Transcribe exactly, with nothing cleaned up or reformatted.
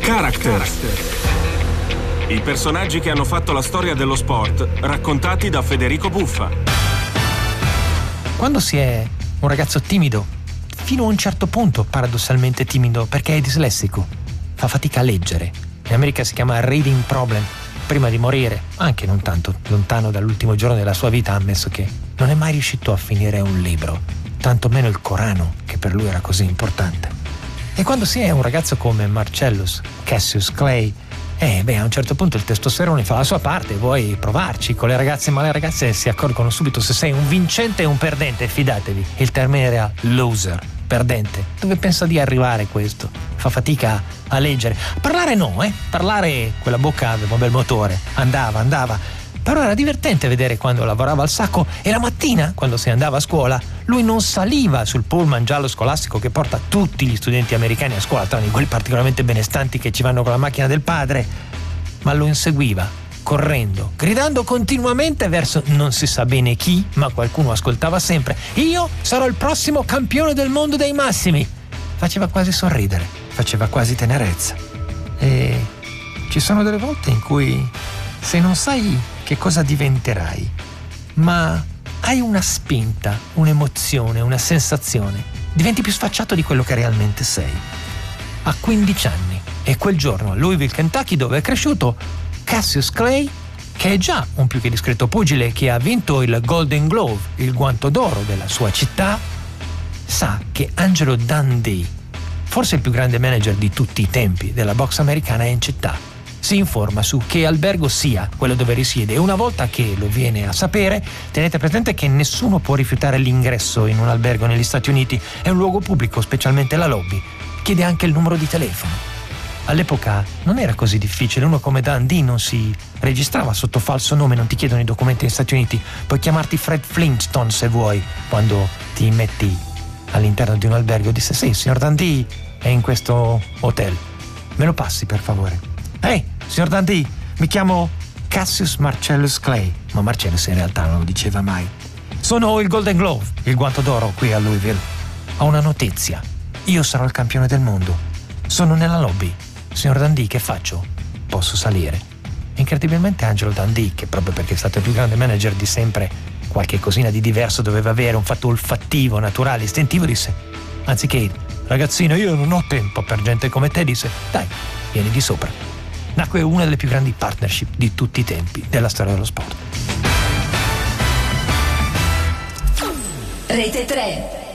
Characters. I personaggi che hanno fatto la storia dello sport, raccontati da Federico Buffa. Quando si è un ragazzo timido, fino a un certo punto paradossalmente timido perché è dislessico, fa fatica a leggere. In America si chiama reading problem. Prima di morire, anche non tanto lontano dall'ultimo giorno della sua vita, ha ammesso che non è mai riuscito a finire un libro, tantomeno il Corano, che per lui era così importante. E quando si è un ragazzo come Marcellus Cassius Clay, eh beh, a un certo punto il testosterone fa la sua parte, vuoi provarci con le ragazze, ma le ragazze si accorgono subito se sei un vincente o un perdente, fidatevi. Il termine era loser, perdente. Dove pensa di arrivare questo? Fa fatica a leggere. A parlare no, eh? Parlare, quella bocca aveva un bel motore, andava, andava. Però era divertente vedere quando lavorava al sacco e la mattina, quando si andava a scuola, lui non saliva sul pullman giallo scolastico che porta tutti gli studenti americani a scuola, tranne quelli particolarmente benestanti che ci vanno con la macchina del padre, ma lo inseguiva, correndo, gridando continuamente verso non si sa bene chi, ma qualcuno ascoltava sempre: io sarò il prossimo campione del mondo dei massimi. Faceva quasi sorridere, faceva quasi tenerezza. E ci sono delle volte in cui, se non sai che cosa diventerai, ma hai una spinta, un'emozione, una sensazione, diventi più sfacciato di quello che realmente sei. Ha quindici anni e quel giorno a Louisville, Kentucky, dove è cresciuto, Cassius Clay, che è già un più che discreto pugile che ha vinto il Golden Glove, il guanto d'oro della sua città, sa che Angelo Dundee, forse il più grande manager di tutti i tempi della box americana, è in città. Si informa su che albergo sia quello dove risiede e una volta che lo viene a sapere, tenete presente che nessuno può rifiutare l'ingresso in un albergo negli Stati Uniti, è un luogo pubblico, specialmente la lobby. Chiede anche il numero di telefono. All'epoca non era così difficile, uno come Dundee non si registrava sotto falso nome, non ti chiedono i documenti negli Stati Uniti, puoi chiamarti Fred Flintstone se vuoi. Quando ti metti all'interno di un albergo, disse: sì, il signor Dundee è in questo hotel, me lo passi per favore. Ehi, hey, signor Dundee, mi chiamo Cassius Marcellus Clay, ma Marcellus in realtà non lo diceva mai. Sono il Golden Glove, il guanto d'oro qui a Louisville. Ho una notizia, io sarò il campione del mondo. Sono nella lobby. Signor Dundee, che faccio? Posso salire? Incredibilmente Angelo Dundee, che proprio perché è stato il più grande manager di sempre, qualche cosina di diverso doveva avere, un fatto olfattivo, naturale, istintivo, disse: anziché ragazzino, io non ho tempo per gente come te, disse: dai, vieni di sopra. Nacque una delle più grandi partnership di tutti i tempi della storia dello sport. Rete tre.